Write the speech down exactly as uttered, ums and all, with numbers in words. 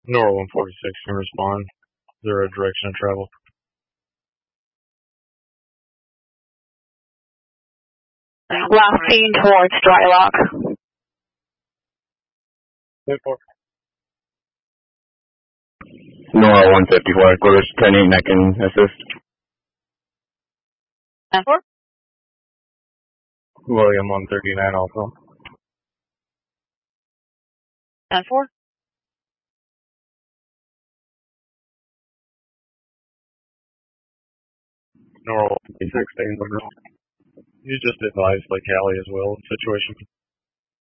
Nora one forty-six can respond. Zero direction of travel. Last seen towards dry lock. Nora one fifty-four, quarters ten eight, I can assist. ten four? William one thirty-nine also. ten four? Nora one fifty-six, staying window. You just advised Lake Hallie as well, situation.